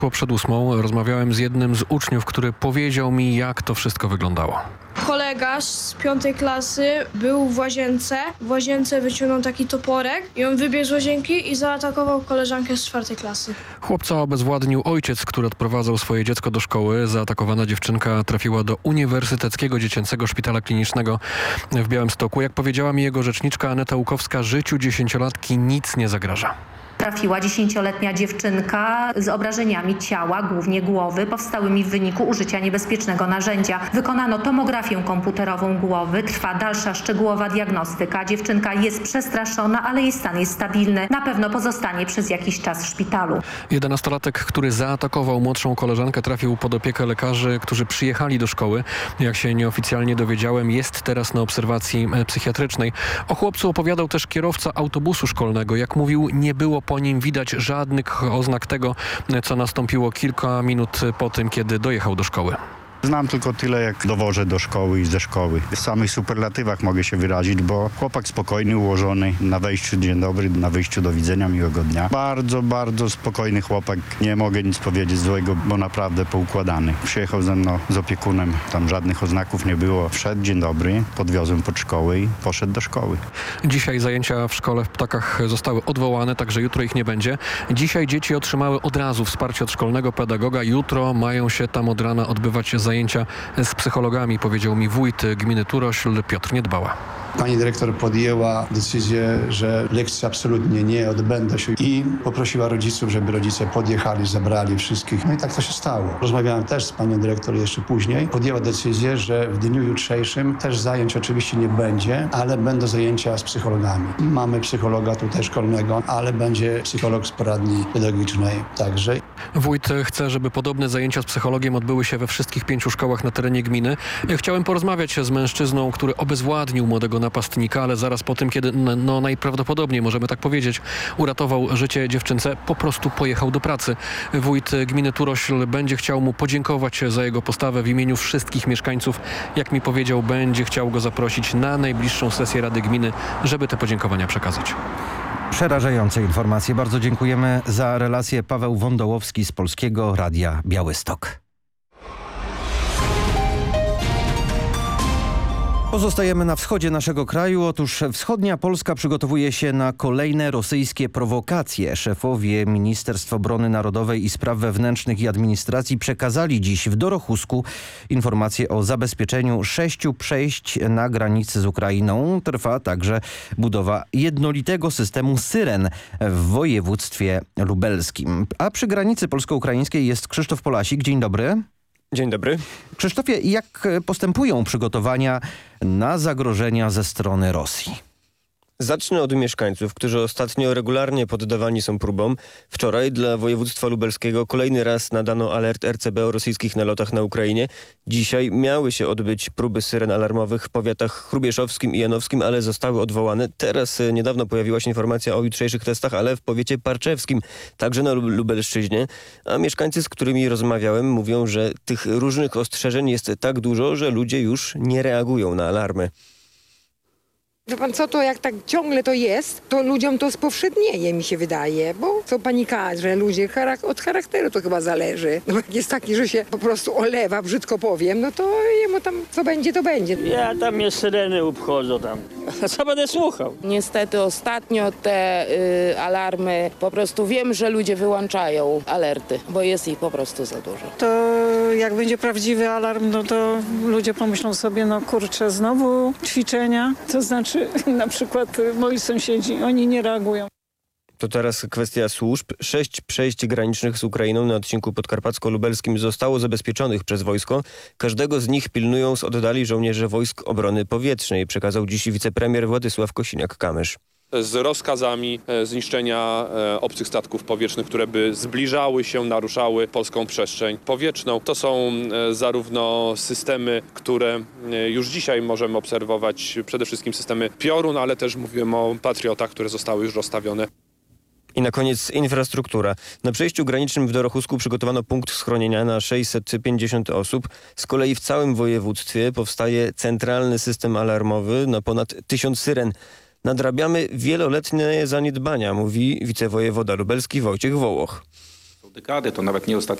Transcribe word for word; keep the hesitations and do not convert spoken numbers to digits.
Przed ósmą rozmawiałem z jednym z uczniów, który powiedział mi, jak to wszystko wyglądało. Kolega z piątej klasy był w łazience. W łazience wyciągnął taki toporek i on wybiegł z łazienki i zaatakował koleżankę z czwartej klasy. Chłopca obezwładnił ojciec, który odprowadzał swoje dziecko do szkoły. Zaatakowana dziewczynka trafiła do Uniwersyteckiego Dziecięcego Szpitala Klinicznego w Białymstoku. Jak powiedziała mi jego rzeczniczka Aneta Łukowska, życiu dziesięciolatki nic nie zagraża. Trafiła dziesięcioletnia dziewczynka z obrażeniami ciała, głównie głowy, powstałymi w wyniku użycia niebezpiecznego narzędzia. Wykonano tomografię komputerową głowy, trwa dalsza szczegółowa diagnostyka. Dziewczynka jest przestraszona, ale jej stan jest stabilny. Na pewno pozostanie przez jakiś czas w szpitalu. Jedenastolatek, który zaatakował młodszą koleżankę, trafił pod opiekę lekarzy, którzy przyjechali do szkoły. Jak się nieoficjalnie dowiedziałem, jest teraz na obserwacji psychiatrycznej. O chłopcu opowiadał też kierowca autobusu szkolnego. Jak mówił, nie było po nim widać żadnych oznak tego, co nastąpiło kilka minut po tym, kiedy dojechał do szkoły. Znam tylko tyle, jak dowożę do szkoły i ze szkoły. W samych superlatywach mogę się wyrazić, bo chłopak spokojny, ułożony. Na wejściu dzień dobry, na wyjściu do widzenia, miłego dnia. Bardzo, bardzo spokojny chłopak. Nie mogę nic powiedzieć złego, bo naprawdę poukładany. Przyjechał ze mną z opiekunem, tam żadnych oznaków nie było. Wszedł, dzień dobry, podwiozłem pod szkołę i poszedł do szkoły. Dzisiaj zajęcia w szkole w Ptakach zostały odwołane, także jutro ich nie będzie. Dzisiaj dzieci otrzymały od razu wsparcie od szkolnego pedagoga. Jutro mają się tam od rana odbywać zajęcia zajęcia z psychologami, powiedział mi wójt gminy Turośl Piotr Niedbała. Pani dyrektor podjęła decyzję, że lekcje absolutnie nie odbędą się i poprosiła rodziców, żeby rodzice podjechali, zabrali wszystkich. No i tak to się stało. Rozmawiałem też z panią dyrektor jeszcze później. Podjęła decyzję, że w dniu jutrzejszym też zajęć oczywiście nie będzie, ale będą zajęcia z psychologami. Mamy psychologa tutaj szkolnego, ale będzie psycholog z poradni pedagogicznej także. Wójt chce, żeby podobne zajęcia z psychologiem odbyły się we wszystkich pięciu szkołach na terenie gminy. Chciałem porozmawiać z mężczyzną, który obezwładnił młodego napastnika, ale zaraz po tym, kiedy no najprawdopodobniej, możemy tak powiedzieć, uratował życie dziewczynce, po prostu pojechał do pracy. Wójt gminy Turośl będzie chciał mu podziękować za jego postawę w imieniu wszystkich mieszkańców. Jak mi powiedział, będzie chciał go zaprosić na najbliższą sesję Rady Gminy, żeby te podziękowania przekazać. Przerażające informacje. Bardzo dziękujemy za relację. Paweł Wądołowski z Polskiego Radia Białystok. Pozostajemy na wschodzie naszego kraju. Otóż wschodnia Polska przygotowuje się na kolejne rosyjskie prowokacje. Szefowie Ministerstw Obrony Narodowej i Spraw Wewnętrznych i Administracji przekazali dziś w Dorochusku informacje o zabezpieczeniu sześciu przejść na granicy z Ukrainą. Trwa także budowa jednolitego systemu syren w województwie lubelskim. A przy granicy polsko-ukraińskiej jest Krzysztof Polasik. Dzień dobry. Dzień dobry. Krzysztofie, jak postępują przygotowania na zagrożenia ze strony Rosji? Zacznę od mieszkańców, którzy ostatnio regularnie poddawani są próbom. Wczoraj dla województwa lubelskiego kolejny raz nadano alert R C B o rosyjskich nalotach na Ukrainie. Dzisiaj miały się odbyć próby syren alarmowych w powiatach chrubieszowskim i janowskim, ale zostały odwołane. Teraz niedawno pojawiła się informacja o jutrzejszych testach, ale w powiecie parczewskim, także na Lubelszczyźnie. A mieszkańcy, z którymi rozmawiałem, mówią, że tych różnych ostrzeżeń jest tak dużo, że ludzie już nie reagują na alarmy. Wie pan co, to jak tak ciągle to jest, to ludziom to spowszednieje, mi się wydaje, bo są panikarze, ludzie charak- od charakteru to chyba zależy. No jak jest taki, że się po prostu olewa, brzydko powiem, no to jemu tam co będzie, to będzie. Ja tam mnie syreny obchodzą tam. Co będę słuchał? Niestety ostatnio te y, alarmy, po prostu wiem, że ludzie wyłączają alerty, bo jest ich po prostu za dużo. To jak będzie prawdziwy alarm, no to ludzie pomyślą sobie, no kurczę, znowu ćwiczenia, to znaczy na przykład moi sąsiedzi, oni nie reagują. To teraz kwestia służb. Sześć przejść granicznych z Ukrainą na odcinku podkarpacko-lubelskim zostało zabezpieczonych przez wojsko. Każdego z nich pilnują z oddali żołnierze Wojsk Obrony Powietrznej, przekazał dziś wicepremier Władysław Kosiniak-Kamysz. Z rozkazami zniszczenia obcych statków powietrznych, które by zbliżały się, naruszały polską przestrzeń powietrzną. To są zarówno systemy, które już dzisiaj możemy obserwować, przede wszystkim systemy Piorun, ale też mówimy o Patriotach, które zostały już rozstawione. I na koniec infrastruktura. Na przejściu granicznym w Dorochusku przygotowano punkt schronienia na sześćset pięćdziesiąt osób. Z kolei w całym województwie powstaje centralny system alarmowy na ponad tysiąc syren. Nadrabiamy wieloletnie zaniedbania, mówi wicewojewoda lubelski Wojciech Wołoch. dekady, to nawet nie ostatnie